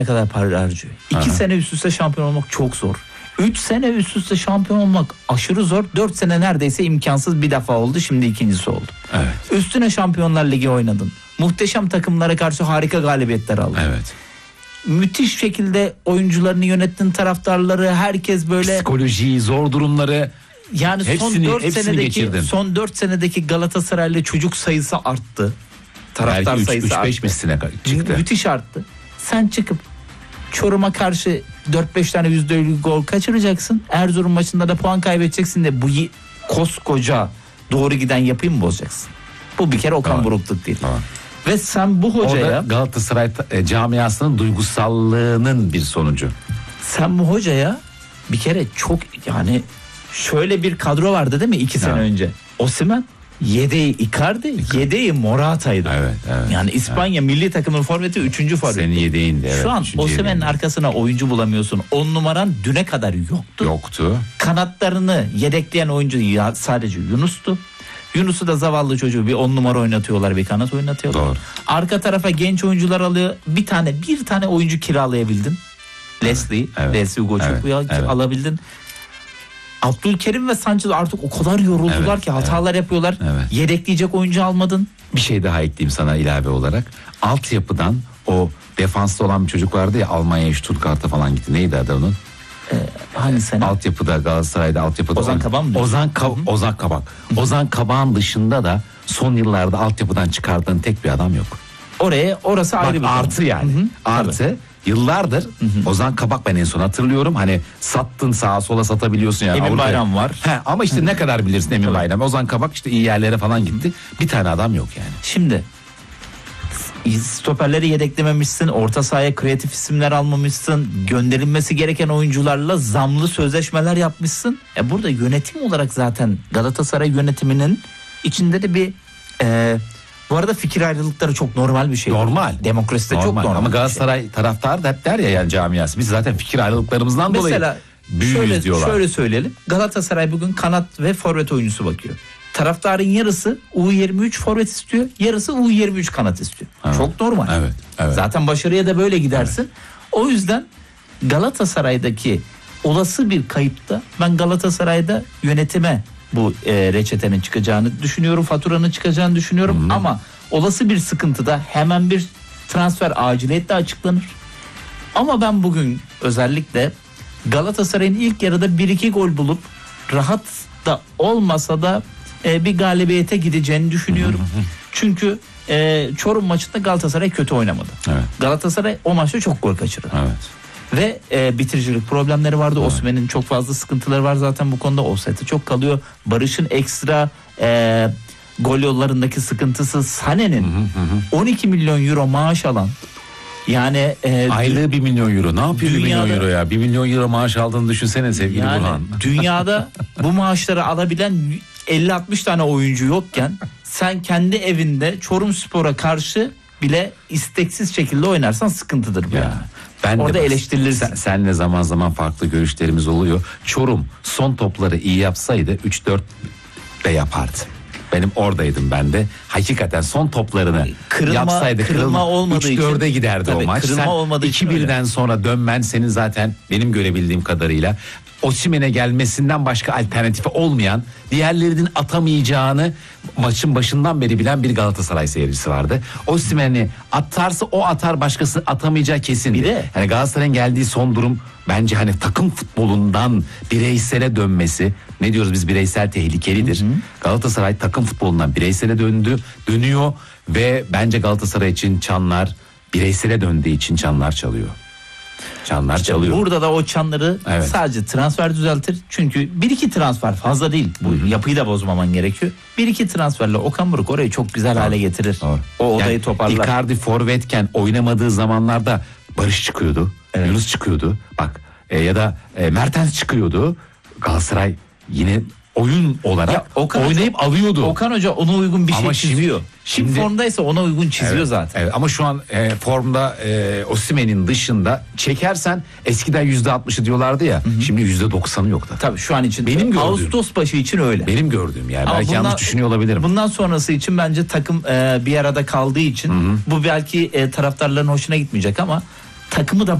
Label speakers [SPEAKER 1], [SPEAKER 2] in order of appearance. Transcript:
[SPEAKER 1] ne kadar para harcıyor. 2 sene üst üste şampiyon olmak çok zor. 3 sene üst üste şampiyon olmak aşırı zor. 4 sene neredeyse imkansız, bir defa oldu, şimdi ikincisi oldu.
[SPEAKER 2] Evet.
[SPEAKER 1] Üstüne Şampiyonlar Ligi oynadın. Muhteşem takımlara karşı harika galibiyetler aldın.
[SPEAKER 2] Evet.
[SPEAKER 1] Müthiş şekilde oyuncularını yönettin, taraftarları, herkes böyle.
[SPEAKER 2] Psikolojiyi, zor durumları.
[SPEAKER 1] Yani son 4 senedeki Galatasaraylı çocuk sayısı arttı. Taraftar
[SPEAKER 2] belki
[SPEAKER 1] sayısı
[SPEAKER 2] 3-5 misline çıktı.
[SPEAKER 1] Müthiş arttı. Sen çıkıp Çorum'a karşı 4-5 tane %50 gol kaçıracaksın. Erzurum maçında da puan kaybedeceksin de bu koskoca doğru giden yapıyı mı bozacaksın? Bu bir kere Okan Burukluk değil. Ve sen bu hocaya...
[SPEAKER 2] Orada Galatasaray camiasının duygusallığının bir sonucu.
[SPEAKER 1] Sen bu hocaya bir kere çok, yani şöyle bir kadro vardı değil mi 2 sene önce? Osimhen, yedeği Icardi, yedeği Morata'ydı.
[SPEAKER 2] Evet.
[SPEAKER 1] Yani İspanya milli takımının forveti 3. forveti.
[SPEAKER 2] Senin yedeğindi. Evet,
[SPEAKER 1] şu an Osimhen'in arkasına oyuncu bulamıyorsun. 10 numaran düne kadar yoktu. Kanatlarını yedekleyen oyuncu sadece Yunus'tu. Yunus'u da zavallı çocuğu bir 10 numara oynatıyorlar, bir kanat oynatıyorlar.
[SPEAKER 2] Doğru.
[SPEAKER 1] Arka tarafa genç oyuncular alıyor. Bir tane oyuncu kiralayabildin. Leslie Ugochukwu alabildin. Abdülkerim ve Sanchez artık o kadar yoruldular ki hatalar yapıyorlar.
[SPEAKER 2] Evet.
[SPEAKER 1] Yedekleyecek oyuncu almadın.
[SPEAKER 2] Bir şey daha ekleyeyim sana ilave olarak. Altyapıdan o defanslı olan bir çocuk vardı ya, Almanya'ya, Stuttgart'a falan gitti. Neydi adı onun?
[SPEAKER 1] Hangi sene?
[SPEAKER 2] Altyapıda, Galatasaray'da altyapıda.
[SPEAKER 1] Ozan Kabak mı?
[SPEAKER 2] Ozan Kabak. Ozan Kabak'ın dışında da son yıllarda altyapıdan çıkardığın tek bir adam yok.
[SPEAKER 1] Orası ayrı bir
[SPEAKER 2] artı yani. Artı. Tabii. Yıllardır Ozan Kabak, ben en son hatırlıyorum. Hani sattın, sağa sola satabiliyorsun yani.
[SPEAKER 1] Emin Bayram var.
[SPEAKER 2] Ama işte ne kadar bilirsin Emin Bayram. Ozan Kabak işte iyi yerlere falan gitti. Bir tane adam yok yani.
[SPEAKER 1] Şimdi stoperleri yedeklememişsin, orta sahaya kreatif isimler almamışsın, gönderilmesi gereken oyuncularla zamlı sözleşmeler yapmışsın. Burada yönetim olarak zaten Galatasaray yönetiminin içinde de bir bu arada fikir ayrılıkları çok normal bir şey.
[SPEAKER 2] Normal.
[SPEAKER 1] Demokraside çok normal.
[SPEAKER 2] Ama Galatasaray taraftarı da hep der ya, yani camiası. Biz zaten fikir ayrılıklarımızdan dolayı büyüğüz diyorlar.
[SPEAKER 1] Şöyle söyleyelim. Galatasaray bugün kanat ve forvet oyuncusu bakıyor. Taraftarın yarısı U23 forvet istiyor, yarısı U23 kanat istiyor.
[SPEAKER 2] Evet.
[SPEAKER 1] Çok normal.
[SPEAKER 2] Evet.
[SPEAKER 1] Zaten başarıya da böyle gidersin. Evet. O yüzden Galatasaray'daki olası bir kayıpta ben Galatasaray'da yönetime bu reçetenin çıkacağını düşünüyorum, faturanın çıkacağını düşünüyorum. Ama olası bir sıkıntıda hemen bir transfer aciliyetle açıklanır. Ama ben bugün özellikle Galatasaray'ın ilk yarıda 1-2 gol bulup rahat da olmasa da bir galibiyete gideceğini düşünüyorum. Çünkü Çorum maçında Galatasaray kötü oynamadı.
[SPEAKER 2] Evet.
[SPEAKER 1] Galatasaray o maçta çok gol kaçırdı.
[SPEAKER 2] Evet.
[SPEAKER 1] Ve bitiricilik problemleri vardı. Evet. Osimhen'in çok fazla sıkıntıları var zaten bu konuda. Offside'e çok kalıyor. Barış'ın ekstra gol yollarındaki sıkıntısı. Sané'nin 12 milyon euro maaş alan, yani
[SPEAKER 2] aylığı 1 milyon euro. Ne yapıyor 1 milyon euro ya? 1 milyon euro maaş aldığını düşünsene sevgili Burhan.
[SPEAKER 1] Dünyada bu maaşları alabilen 50-60 tane oyuncu yokken sen kendi evinde Çorumspor'a karşı bile isteksiz şekilde oynarsan sıkıntıdır bu ya.
[SPEAKER 2] Ben
[SPEAKER 1] orada eleştirilirsin.
[SPEAKER 2] Senle zaman zaman farklı görüşlerimiz oluyor. Çorum son topları iyi yapsaydı 3-4 de yapardı. Benim oradaydım ben de. Hakikaten son toplarını yapsaydı
[SPEAKER 1] kırılma olmadığı
[SPEAKER 2] 3-4'e giderdi o maç. Sen 2-1'den sonra dönmen senin zaten benim görebildiğim kadarıyla Osimhen'e gelmesinden başka alternatifi olmayan, diğerlerinin atamayacağını maçın başından beri bilen bir Galatasaray seyircisi vardı. Osimhen'i atarsa o atar, başkası atamayacağı kesindi.
[SPEAKER 1] Bir de
[SPEAKER 2] hani Galatasaray'ın geldiği son durum bence hani takım futbolundan bireysele dönmesi. Ne diyoruz biz, bireysel tehlikelidir. Galatasaray takım futbolundan bireysele dönüyor ve bence Galatasaray için çanlar, bireysele döndüğü için çanlar çalıyor. Çanlar çalıyor.
[SPEAKER 1] Burada da o çanları sadece transfer düzeltir. Çünkü 1-2 transfer fazla değil. Bu yapıyı da bozmaman gerekiyor. 1-2 transferle Okan Buruk orayı çok güzel hale getirir. Doğru. O odayı toparlar.
[SPEAKER 2] Icardi forvetken oynamadığı zamanlarda Barış çıkıyordu. Evet. Yunus çıkıyordu. Bak ya da Mertens çıkıyordu. Galatasaray yine oyun olarak oynayıp alıyordu.
[SPEAKER 1] Okan Hoca ona uygun bir şey çiziyor. Şimdi formdaysa ona uygun çiziyor zaten.
[SPEAKER 2] Evet, ama şu an formda Osimhen'in dışında çekersen eskiden %60'ı diyorlardı ya. Şimdi %90'ı yok da.
[SPEAKER 1] Tabii şu an için.
[SPEAKER 2] Benim gördüğüm.
[SPEAKER 1] Ağustos başı için öyle.
[SPEAKER 2] Benim gördüğüm yani. Ama belki yanlış düşünüyor olabilirim.
[SPEAKER 1] Bundan sonrası için bence takım bir arada kaldığı için bu belki taraftarların hoşuna gitmeyecek ama takımı da